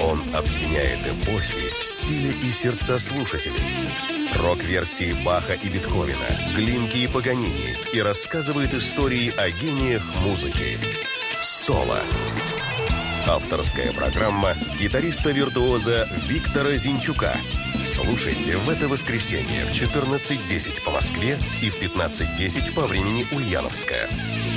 Он объединяет эпохи, стили и сердца слушателей. Рок-версии Баха и Бетховена, Глинки и Паганини и рассказывает истории о гениях музыки. «Соло». Авторская программа гитариста-виртуоза Виктора Зинчука. Слушайте в это воскресенье в 14:10 по Москве и в 15:10 по времени Ульяновска.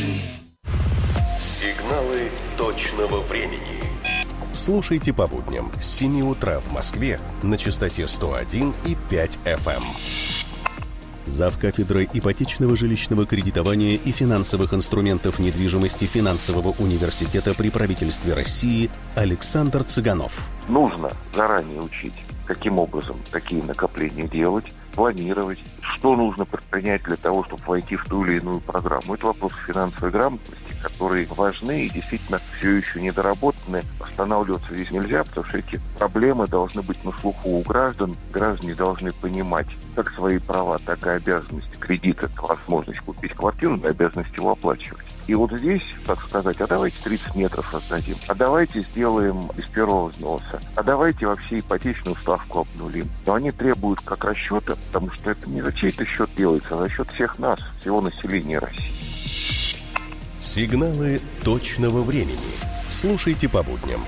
Сигналы точного времени. Слушайте по будням с 7 утра в Москве на частоте 101,5 FM. Завкафедрой ипотечного жилищного кредитования и финансовых инструментов недвижимости Финансового университета при правительстве России Александр Цыганов. Нужно заранее учить, каким образом такие накопления делать, планировать, что нужно предпринять для того, чтобы войти в ту или иную программу. Это вопрос финансовой грамотности, которые важны и действительно все еще недоработаны. Останавливаться здесь нельзя, потому что эти проблемы должны быть на слуху у граждан. Граждане должны понимать как свои права, так и обязанности. Кредит – это возможность купить квартиру, но обязанность его оплачивать. И вот здесь, так сказать, а давайте 30 метров раздадим, а давайте сделаем из первого взноса, а давайте вообще ипотечную ставку обнулим. Но они требуют как расчета, потому что это не за чей-то счет делается, а за счет всех нас, всего населения России. Сигналы точного времени. Слушайте по будням.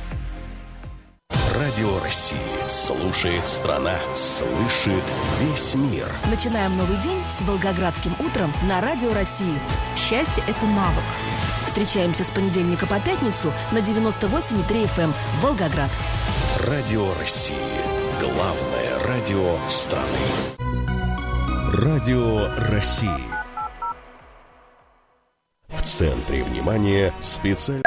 Радио России. Слушает страна. Слышит весь мир. Начинаем новый день с Волгоградским утром на Радио России. Счастье – это навык. Встречаемся с понедельника по пятницу на 98,3 FM Волгоград. Радио России. Главное радио страны. Радио России. В центре внимания специально.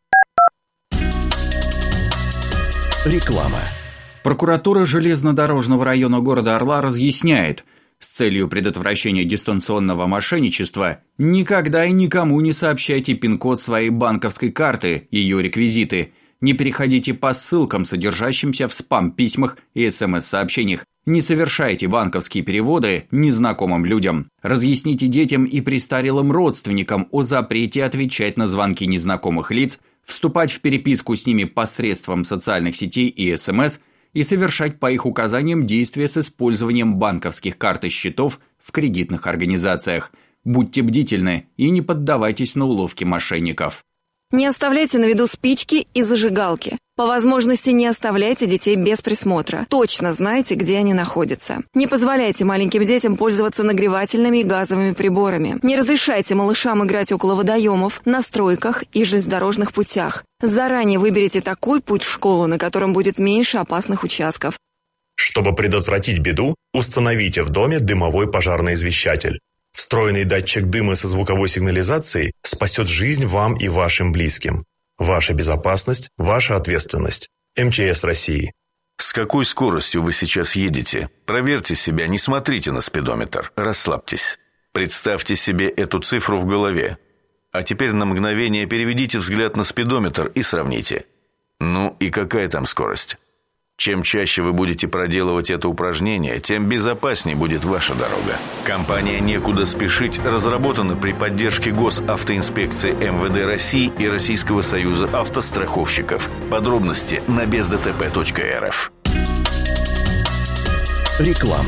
Реклама. Прокуратура железнодорожного района города Орла разъясняет, с целью предотвращения дистанционного мошенничества никогда и никому не сообщайте пин-код своей банковской карты, ее реквизиты. Не переходите по ссылкам, содержащимся в спам-письмах и СМС-сообщениях. Не совершайте банковские переводы незнакомым людям. Разъясните детям и престарелым родственникам о запрете отвечать на звонки незнакомых лиц, вступать в переписку с ними посредством социальных сетей и СМС и совершать по их указаниям действия с использованием банковских карт и счетов в кредитных организациях. Будьте бдительны и не поддавайтесь на уловки мошенников. Не оставляйте на виду спички и зажигалки. По возможности не оставляйте детей без присмотра. Точно знайте, где они находятся. Не позволяйте маленьким детям пользоваться нагревательными и газовыми приборами. Не разрешайте малышам играть около водоемов, на стройках и железнодорожных путях. Заранее выберите такой путь в школу, на котором будет меньше опасных участков. Чтобы предотвратить беду, установите в доме дымовой пожарный извещатель. Встроенный датчик дыма со звуковой сигнализацией спасет жизнь вам и вашим близким. Ваша безопасность – ваша ответственность. МЧС России. С какой скоростью вы сейчас едете? Проверьте себя, не смотрите на спидометр. Расслабьтесь. Представьте себе эту цифру в голове. А теперь на мгновение переведите взгляд на спидометр и сравните. Ну и какая там скорость? Чем чаще вы будете проделывать это упражнение, тем безопаснее будет ваша дорога. Компания «Некуда спешить» разработана при поддержке Госавтоинспекции МВД России и Российского союза автостраховщиков. Подробности на бездтп.рф. Реклама.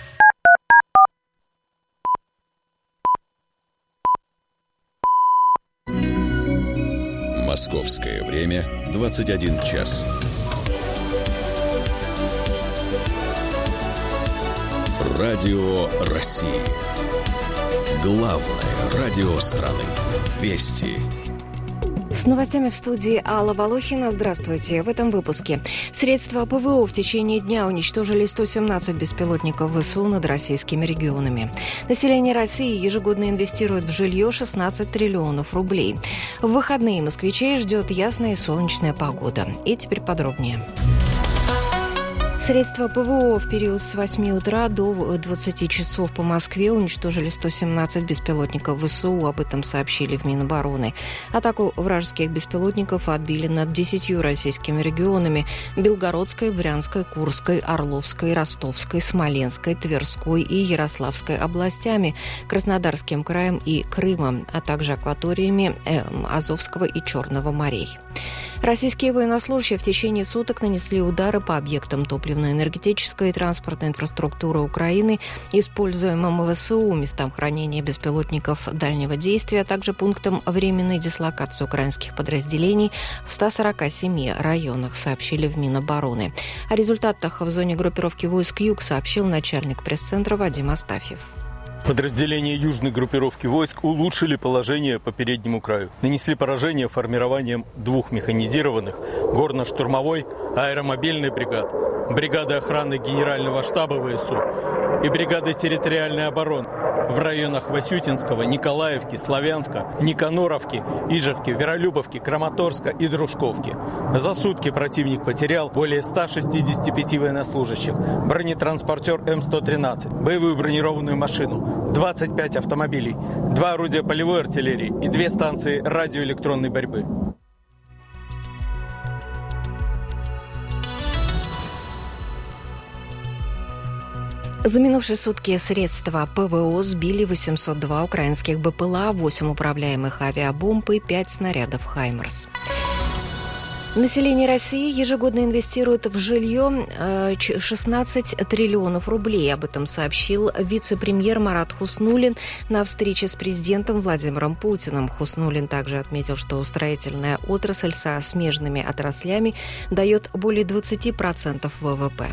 Московское время 21 час. Радио России. Главное радио страны. Вести. С новостями в студии Алла Волохина. Здравствуйте. В этом выпуске. Средства ПВО в течение дня уничтожили 117 беспилотников ВСУ над российскими регионами. Население России ежегодно инвестирует в жилье 16 триллионов рублей. В выходные москвичей ждет ясная и солнечная погода. И теперь подробнее. Средства ПВО в период с 8 утра до 20 часов по Москве уничтожили 117 беспилотников ВСУ. Об этом сообщили в Минобороны. Атаку вражеских беспилотников отбили над 10 российскими регионами: Белгородской, Брянской, Курской, Орловской, Ростовской, Смоленской, Тверской и Ярославской областями, Краснодарским краем и Крымом, а также акваториями Азовского и Черного морей. Российские военнослужащие в течение суток нанесли удары по объектам топливно-энергетической и транспортной инфраструктуры Украины, используемым ВСУ, местам хранения беспилотников дальнего действия, а также пунктам временной дислокации украинских подразделений в 147 районах, сообщили в Минобороны. О результатах в зоне группировки войск «Юг» сообщил начальник пресс-центра Вадим Астафьев. Подразделения южной группировки войск улучшили положение по переднему краю. Нанесли поражение формированием 2 механизированных горно-штурмовой аэромобильной бригад, бригады охраны Генерального штаба ВСУ и бригады территориальной обороны в районах Васютинского, Николаевки, Славянска, Никаноровки, Ижевки, Веролюбовки, Краматорска и Дружковки. За сутки противник потерял более 165 военнослужащих, бронетранспортер М-113, боевую бронированную машину, 25 автомобилей, 2 орудия полевой артиллерии и 2 станции радиоэлектронной борьбы. За минувшие сутки средства ПВО сбили 802 украинских БПЛА, 8 управляемых авиабомб и 5 снарядов «Хаймерс». Население России ежегодно инвестирует в жилье 16 триллионов рублей. Об этом сообщил вице-премьер Марат Хуснуллин на встрече с президентом Владимиром Путиным. Хуснуллин также отметил, что строительная отрасль со смежными отраслями дает более 20% ВВП.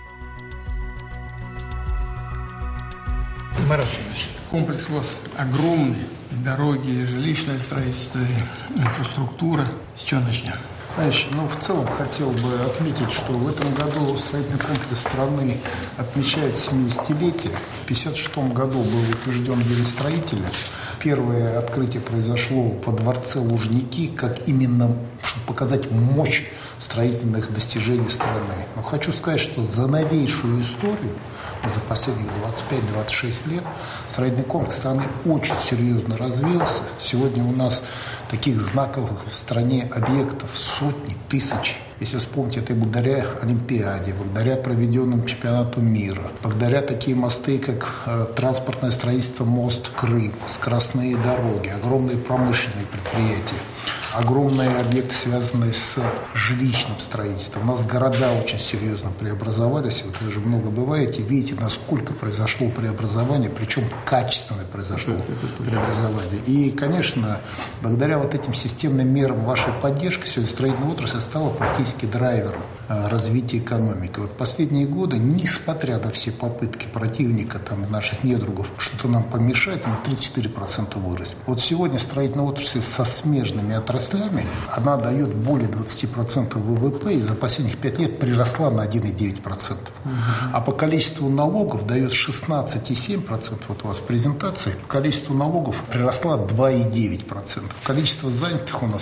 Марат Ильич, комплекс у вас огромный. И дороги, и жилищное строительство, и инфраструктура. С чего начнем? Знаешь, в целом хотел бы отметить, что в этом году строительный комплекс страны отмечает 70-летие. В 1956 году был утвержден День строителя. Первое открытие произошло во дворце Лужники, как именно, чтобы показать мощь строительных достижений страны. Но хочу сказать, что за новейшую историю, за последние 25-26 лет, строительный комплекс страны очень серьезно развился. Сегодня у нас таких знаковых в стране объектов сотни, тысячи. Если вспомнить, это и благодаря Олимпиаде, благодаря проведенному чемпионату мира, благодаря такие мосты, как транспортное строительство мост Крым, скоростные дороги, огромные промышленные предприятия, огромные объекты, связанные с жилищным строительством. У нас города очень серьезно преобразовались. Вот вы же много бываете, видите, насколько произошло преобразование, причем качественное произошло преобразование. И, конечно, благодаря вот этим системным мерам вашей поддержки сегодня строительная отрасль стала практически драйвером развития экономики. Вот последние годы, несмотря на все попытки противника, наших недругов, что-то нам помешать, мы 34% выросли. Вот сегодня строительная отрасль со смежными отраслями, она дает более 20% ВВП и за последних 5 лет приросла на 1,9%. А по количеству налогов дает 16,7%. Вот у вас презентация. По количеству налогов приросла 2,9%. Количество занятых у нас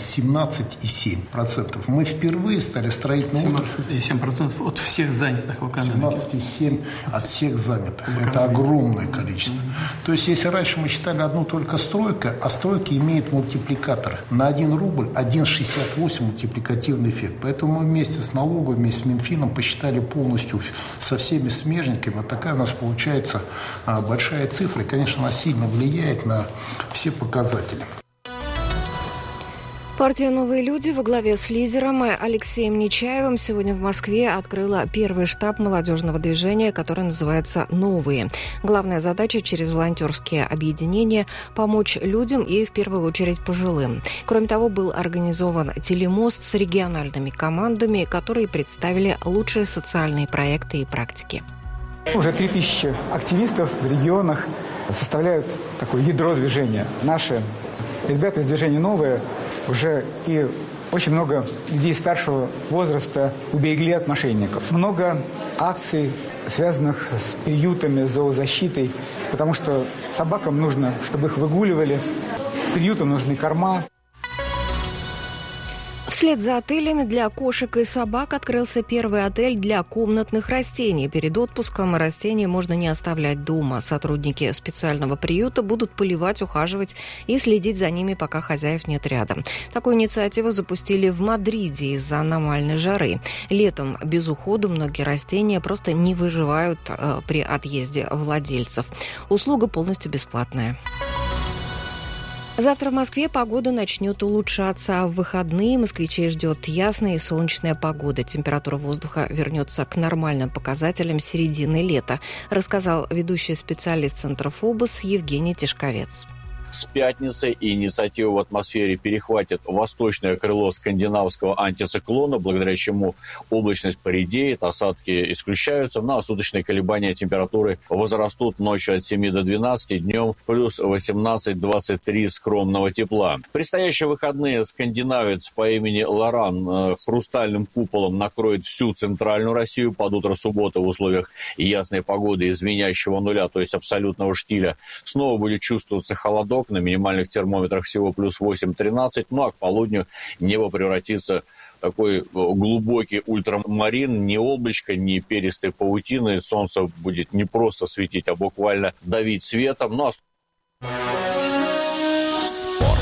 17,7%. Мы впервые стали строительной отраслью. 17,7% от всех занятых в экономике. 17,7% от всех занятых. Это огромное количество. То есть, если раньше мы считали одну только стройка, а стройка имеет мультипликатор. На 1 рубль 1,68 мультипликативный эффект. Поэтому мы вместе с налоговой, вместе с Минфином посчитали полностью со всеми смежниками. Вот такая у нас получается большая цифра. И, конечно, она сильно влияет на все показатели. Партия «Новые люди» во главе с лидером Алексеем Нечаевым сегодня в Москве открыла первый штаб молодежного движения, который называется «Новые». Главная задача через волонтерские объединения – помочь людям и, в первую очередь, пожилым. Кроме того, был организован телемост с региональными командами, которые представили лучшие социальные проекты и практики. Уже 3000 активистов в регионах составляют такое ядро движения. Наши ребята из движения «Новые» уже и очень много людей старшего возраста уберегли от мошенников. Много акций, связанных с приютами, с зоозащитой, потому что собакам нужно, чтобы их выгуливали, приютам нужны корма. Вслед за отелями для кошек и собак открылся первый отель для комнатных растений. Перед отпуском растения можно не оставлять дома. Сотрудники специального приюта будут поливать, ухаживать и следить за ними, пока хозяев нет рядом. Такую инициативу запустили в Мадриде из-за аномальной жары. Летом без ухода многие растения просто не выживают при отъезде владельцев. Услуга полностью бесплатная. Завтра в Москве погода начнет улучшаться, а в выходные москвичей ждет ясная и солнечная погода. Температура воздуха вернется к нормальным показателям середины лета, рассказал ведущий специалист Центра ФОБОС Евгений Тишковец. С пятницы инициативу в атмосфере перехватит восточное крыло скандинавского антициклона, благодаря чему облачность поредеет, осадки исключаются, а суточные колебания температуры возрастут ночью от 7 до 12, днем плюс 18-23 скромного тепла. В предстоящие выходные скандинавец по имени Лоран хрустальным куполом накроет всю центральную Россию. Под утро субботы в условиях ясной погоды и звенящего нуля, то есть абсолютного штиля, снова будет чувствоваться холодок. На минимальных термометрах всего плюс 8-13, а к полудню небо превратится в такой глубокий ультрамарин, ни облачко, ни перистой паутины. Солнце будет не просто светить, а буквально давить светом. Спорт.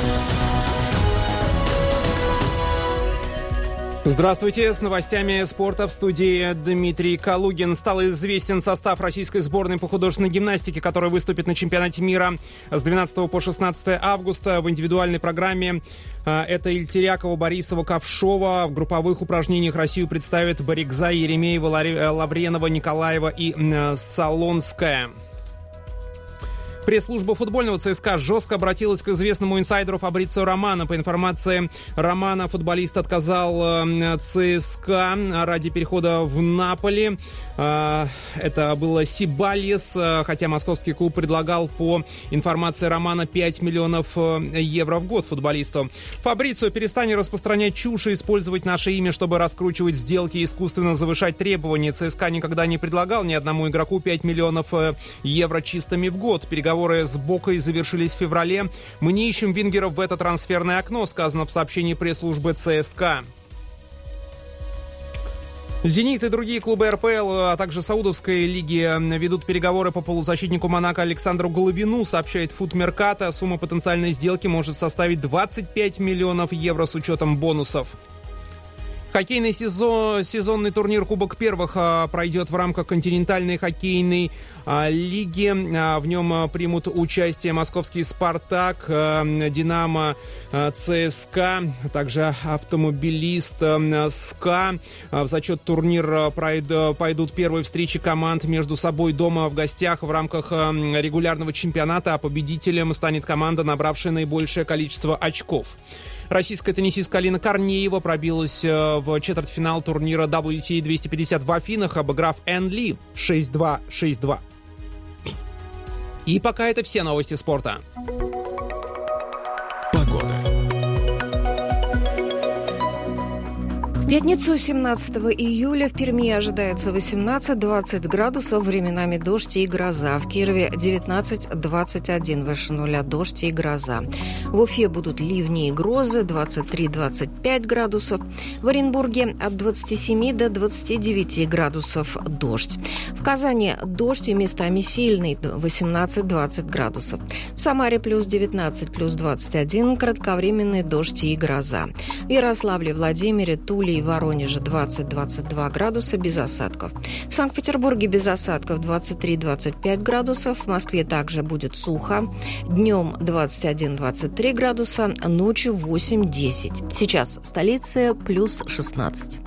Здравствуйте, с новостями спорта в студии Дмитрий Калугин. Стал известен состав российской сборной по художественной гимнастике, которая выступит на чемпионате мира с 12 по 16 августа. В индивидуальной программе это Ильтерякова, Борисова, Ковшова. В групповых упражнениях Россию представят Баригзай, Еремеева, Лавренова, Николаева и Солонская. Пресс-служба футбольного ЦСКА жестко обратилась к известному инсайдеру Фабрицио Романо. По информации Романо, футболист отказал ЦСКА ради перехода в Наполи. Это было Сибальес, хотя московский клуб предлагал, по информации Романо, 5 миллионов евро в год футболисту. Фабрицио: перестань распространять чушь и использовать наше имя, чтобы раскручивать сделки и искусственно завышать требования. ЦСКА никогда не предлагал ни одному игроку 5 миллионов евро чистыми в год. Переговоры с Бокой завершились в феврале. Мы не ищем вингеров в это трансферное окно, сказано в сообщении пресс-службы ЦСКА. «Зенит» и другие клубы РПЛ, а также Саудовской лиги ведут переговоры по полузащитнику «Монако» Александру Головину, сообщает Футмеркато. Сумма потенциальной сделки может составить 25 миллионов евро с учетом бонусов. Хоккейный сезонный турнир Кубок Первых пройдет в рамках континентальной хоккейной лиги. В нем примут участие московский «Спартак», «Динамо», ЦСКА, также «Автомобилист», «СКА». В зачет турнира пойдут первые встречи команд между собой дома, в гостях в рамках регулярного чемпионата, а победителем станет команда, набравшая наибольшее количество очков. Российская теннисистка Алина Корнеева пробилась в четвертьфинал турнира WTA 250 в Афинах, обыграв Энн Ли 6-2, 6-2. И пока это все новости спорта. Погода. В пятницу, 17 июля, в Перми ожидается 18-20 градусов, временами дождь и гроза. В Кирове 19-21, выше нуля дождь и гроза. В Уфе будут ливни и грозы, 23-25 градусов. В Оренбурге от 27 до 29 градусов дождь. В Казани дождь и местами сильный, 18-20 градусов. В Самаре плюс 19, плюс 21, кратковременный дождь и гроза. В Ярославле, Владимире, Туле и Воронеже 20-22 градуса без осадков. В Санкт-Петербурге без осадков 23-25 градусов. В Москве также будет сухо. Днем 21-23 градуса, ночью 8-10. Сейчас в столице плюс 16.